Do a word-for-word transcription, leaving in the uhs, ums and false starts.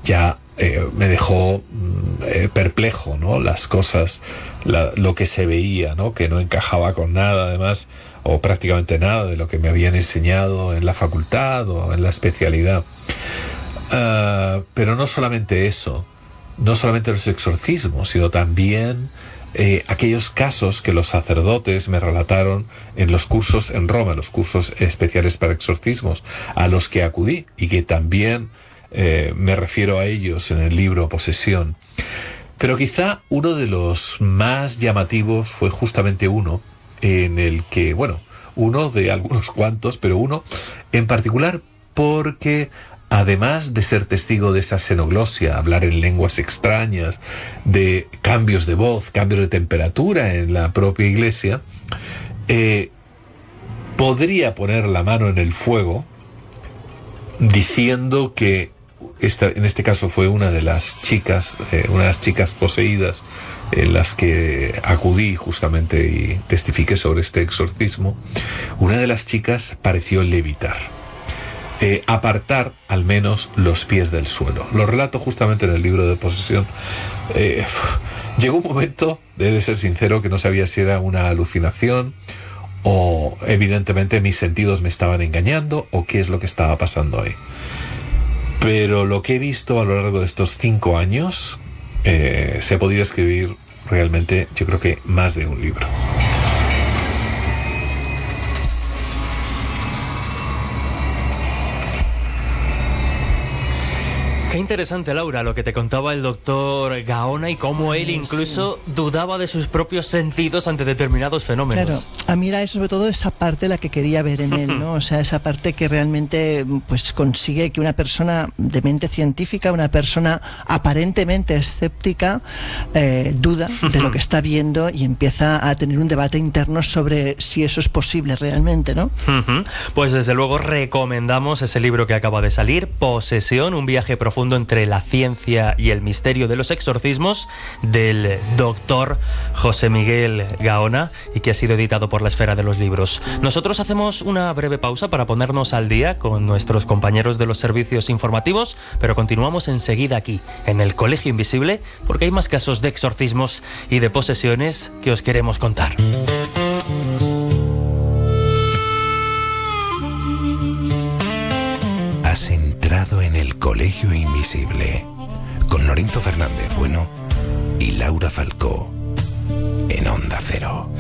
ya eh, me dejó eh, perplejo, ¿no? Las cosas, la, lo que se veía, ¿no? Que no encajaba con nada, además, o prácticamente nada de lo que me habían enseñado en la facultad o en la especialidad. Uh, pero no solamente eso, no solamente los exorcismos, sino también eh, aquellos casos que los sacerdotes me relataron en los cursos en Roma, los cursos especiales para exorcismos, a los que acudí y que también eh, me refiero a ellos en el libro Posesión. Pero quizá uno de los más llamativos fue justamente uno en el que, bueno, uno de algunos cuantos, pero uno en particular porque, además de ser testigo de esa xenoglosia, hablar en lenguas extrañas, de cambios de voz, cambios de temperatura en la propia iglesia, eh, podría poner la mano en el fuego diciendo que esta, en este caso fue una de las chicas, eh, una de las chicas poseídas en las que acudí justamente y testifiqué sobre este exorcismo. Una de las chicas pareció levitar, eh, apartar al menos los pies del suelo. Lo relato justamente en el libro de Posesión. Eh, llegó un momento, he de ser sincero, que no sabía si era una alucinación o evidentemente mis sentidos me estaban engañando o qué es lo que estaba pasando ahí. Pero lo que he visto a lo largo de estos cinco años eh, se podría escribir realmente, yo creo que más de un libro. Qué interesante, Laura, lo que te contaba el doctor Gaona y cómo él incluso sí. dudaba de sus propios sentidos ante determinados fenómenos. Claro, a mí era sobre todo esa parte la que quería ver en él, ¿no? O sea, esa parte que realmente pues consigue que una persona de mente científica, una persona aparentemente escéptica, eh, duda de lo que está viendo y empieza a tener un debate interno sobre si eso es posible realmente, ¿no? Pues desde luego recomendamos ese libro que acaba de salir, Posesión, un viaje profundo entre la ciencia y el misterio de los exorcismos, del doctor José Miguel Gaona, y que ha sido editado por la Esfera de los Libros. Nosotros hacemos una breve pausa para ponernos al día con nuestros compañeros de los servicios informativos, pero continuamos enseguida aquí, en el Colegio Invisible, porque hay más casos de exorcismos y de posesiones que os queremos contar. Has entrado en el Colegio Invisible con Lorenzo Fernández Bueno y Laura Falcó en Onda Cero.